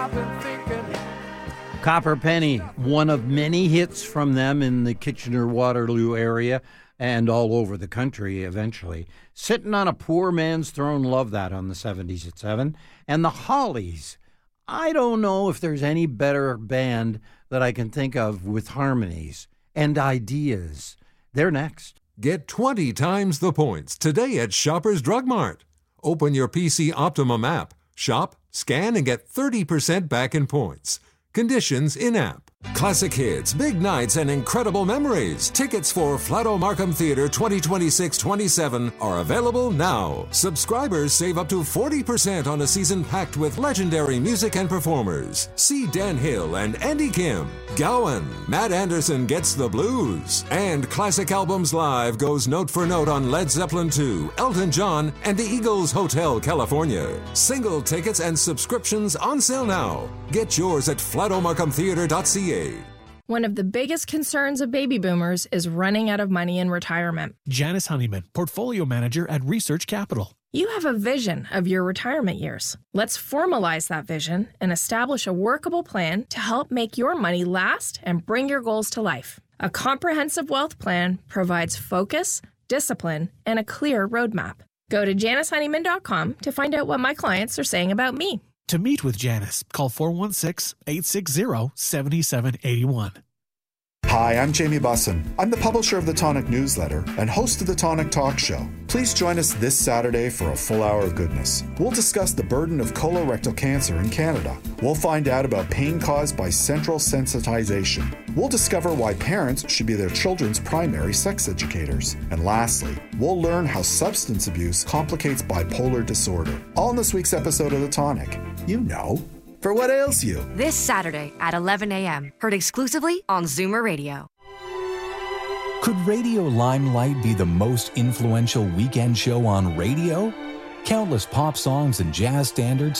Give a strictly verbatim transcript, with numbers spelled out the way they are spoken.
Copper Penny, one of many hits from them in the Kitchener-Waterloo area and all over the country eventually. Sitting on a Poor Man's Throne, love that on the seventies at seven. And the Hollies, I don't know if there's any better band that I can think of with harmonies and ideas. They're next. Get twenty times the points today at Shoppers Drug Mart. Open your P C Optimum app, shop, scan, and get thirty percent back in points. Conditions in-app. Classic hits, big nights, and incredible memories. Tickets for Flato Markham Theatre twenty twenty-six twenty-seven are available now. Subscribers save up to forty percent on a season packed with legendary music and performers. See Dan Hill and Andy Kim. Gowan, Matt Anderson Gets the Blues. And Classic Albums Live goes note for note on Led Zeppelin two, Elton John, and the Eagles Hotel California. Single tickets and subscriptions on sale now. Get yours at flato markham theatre dot c a. One of the biggest concerns of baby boomers is running out of money in retirement. Janice Honeyman, Portfolio Manager at Research Capital. You have a vision of your retirement years. Let's formalize that vision and establish a workable plan to help make your money last and bring your goals to life. A comprehensive wealth plan provides focus, discipline, and a clear roadmap. Go to janice honeyman dot com to find out what my clients are saying about me. To meet with Janice, call four one six, eight six zero, seven seven eight one. Hi, I'm Jamie Bussin. I'm the publisher of the Tonic newsletter and host of the Tonic Talk Show. Please join us this Saturday for a full hour of goodness. We'll discuss the burden of colorectal cancer in Canada. We'll find out about pain caused by central sensitization. We'll discover why parents should be their children's primary sex educators. And lastly, we'll learn how substance abuse complicates bipolar disorder. All in this week's episode of the Tonic. You know. For What Ails You? This Saturday at eleven a.m. Heard exclusively on Zoomer Radio. Could Radio Limelight be the most influential weekend show on radio? Countless pop songs and jazz standards